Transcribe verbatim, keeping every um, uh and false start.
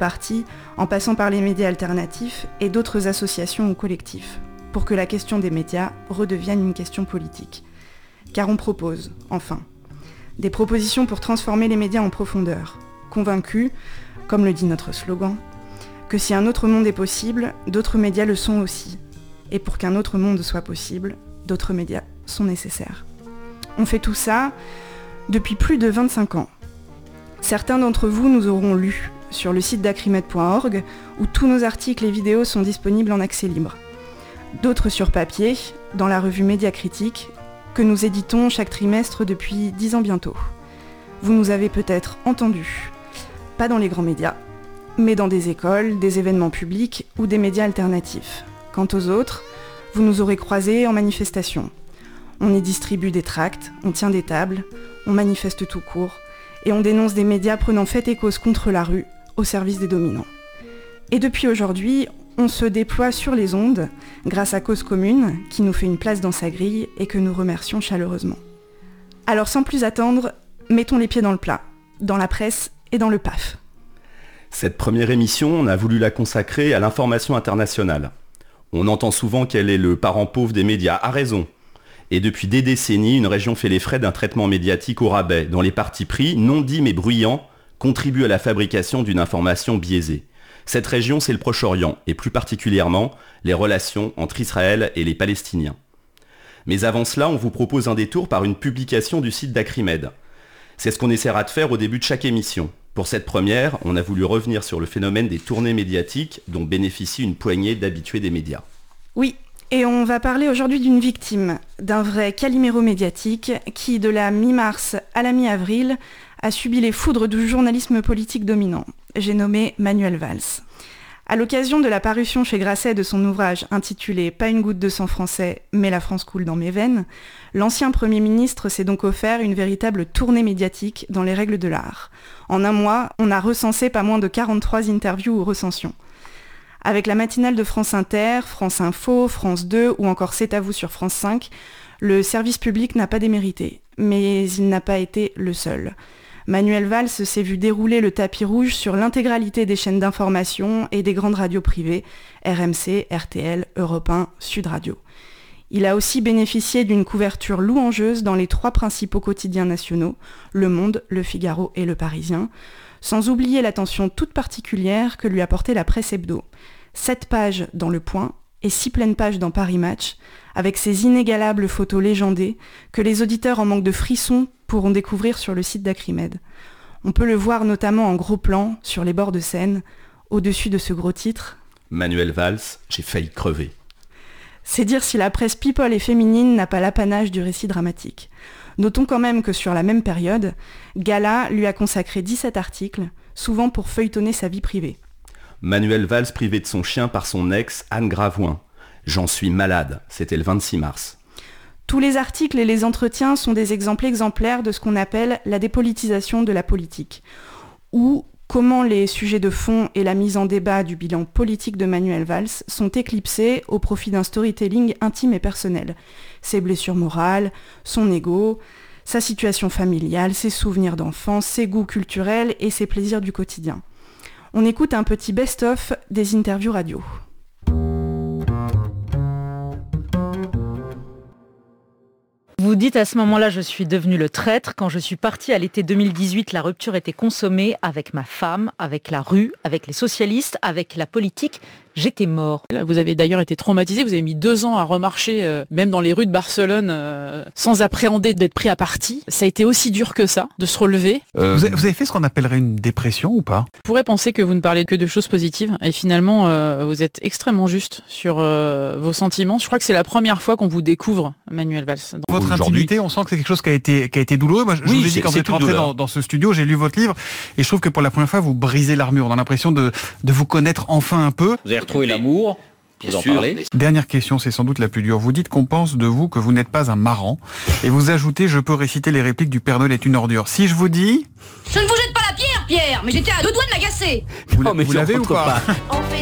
partis, en passant par les médias alternatifs et d'autres associations ou collectifs, pour que la question des médias redevienne une question politique. Car on propose, enfin, des propositions pour transformer les médias en profondeur, convaincus, comme le dit notre slogan, que si un autre monde est possible, d'autres médias le sont aussi. Et pour qu'un autre monde soit possible, d'autres médias sont nécessaires. On fait tout ça depuis plus de vingt-cinq ans. Certains d'entre vous nous auront lus sur le site d'acrimed point org, où tous nos articles et vidéos sont disponibles en accès libre. D'autres sur papier, dans la revue Médiacritique, que nous éditons chaque trimestre depuis dix ans bientôt. Vous nous avez peut-être entendus, pas dans les grands médias, mais dans des écoles, des événements publics ou des médias alternatifs. Quant aux autres, vous nous aurez croisés en manifestation. On y distribue des tracts, on tient des tables, on manifeste tout court, et on dénonce des médias prenant fait et cause contre la rue, au service des dominants. Et depuis aujourd'hui, on se déploie sur les ondes, grâce à Cause Commune, qui nous fait une place dans sa grille et que nous remercions chaleureusement. Alors sans plus attendre, mettons les pieds dans le plat, dans la presse et dans le P A F. Cette première émission, on a voulu la consacrer à l'information internationale. On entend souvent qu'elle est le parent pauvre des médias, à raison. Et depuis des décennies, une région fait les frais d'un traitement médiatique au rabais, dont les partis pris, non dits mais bruyants, contribuent à la fabrication d'une information biaisée. Cette région, c'est le Proche-Orient, et plus particulièrement, les relations entre Israël et les Palestiniens. Mais avant cela, on vous propose un détour par une publication du site d'Acrimed. C'est ce qu'on essaiera de faire au début de chaque émission. Pour cette première, on a voulu revenir sur le phénomène des tournées médiatiques dont bénéficie une poignée d'habitués des médias. Oui, et on va parler aujourd'hui d'une victime, d'un vrai caliméro médiatique qui, de la mi-mars à la mi-avril, a subi les foudres du journalisme politique dominant. J'ai nommé Manuel Valls. À l'occasion de la parution chez Grasset de son ouvrage intitulé « Pas une goutte de sang français, mais la France coule dans mes veines », l'ancien Premier ministre s'est donc offert une véritable tournée médiatique dans les règles de l'art. En un mois, on a recensé pas moins de quarante-trois interviews ou recensions. Avec la matinale de France Inter, France Info, France deux ou encore C'est à vous sur France cinq, le service public n'a pas démérité, mais il n'a pas été le seul. Manuel Valls s'est vu dérouler le tapis rouge sur l'intégralité des chaînes d'information et des grandes radios privées, R M C, R T L, Europe un, Sud Radio. Il a aussi bénéficié d'une couverture louangeuse dans les trois principaux quotidiens nationaux, Le Monde, Le Figaro et Le Parisien, sans oublier l'attention toute particulière que lui apportait la presse hebdo. Sept pages dans Le Point et six pleines pages dans Paris Match, avec ces inégalables photos légendées que les auditeurs en manque de frissons pourront découvrir sur le site d'Acrimed. On peut le voir notamment en gros plan, sur les bords de Seine, au-dessus de ce gros titre. Manuel Valls, j'ai failli crever. C'est dire si la presse people et féminine n'a pas l'apanage du récit dramatique. Notons quand même que sur la même période, Gala lui a consacré dix-sept articles, souvent pour feuilletonner sa vie privée. Manuel Valls privé de son chien par son ex, Anne Gravoin. J'en suis malade, c'était le vingt-six mars. Tous les articles et les entretiens sont des exemples exemplaires de ce qu'on appelle la dépolitisation de la politique, ou comment les sujets de fond et la mise en débat du bilan politique de Manuel Valls sont éclipsés au profit d'un storytelling intime et personnel. Ses blessures morales, son ego, sa situation familiale, ses souvenirs d'enfance, ses goûts culturels et ses plaisirs du quotidien. On écoute un petit best-of des interviews radio. Vous dites à ce moment-là, je suis devenu le traître. Quand je suis partie à l'été deux mille dix-huit, la rupture était consommée avec ma femme, avec la rue, avec les socialistes, avec la politique. J'étais mort. Là, vous avez d'ailleurs été traumatisé, vous avez mis deux ans à remarcher, euh, même dans les rues de Barcelone, euh, sans appréhender d'être pris à partie. Ça a été aussi dur que ça, de se relever. Euh... Vous, avez, vous avez fait ce qu'on appellerait une dépression ou pas ? On pourrait penser que vous ne parlez que de choses positives, et finalement, euh, vous êtes extrêmement juste sur euh, vos sentiments. Je crois que c'est la première fois qu'on vous découvre, Manuel Valls. Dans votre intimité, on sent que c'est quelque chose qui a été, qui a été douloureux. Moi, je oui, vous ai dit quand vous êtes rentré dans, dans ce studio, j'ai lu votre livre, et je trouve que pour la première fois, vous brisez l'armure. On a l'impression de, de vous connaître enfin un peu. Vous avez retrouvé l'amour. Bien sûr. Dernière question, c'est sans doute la plus dure. Vous dites qu'on pense de vous que vous n'êtes pas un marrant. Et vous ajoutez, je peux réciter les répliques du Père Noël est une ordure. Si je vous dis... Je ne vous jette pas la pierre, Pierre, mais j'étais à deux doigts de m'agacer. Vous, non, mais vous l'avez ou pas, pas.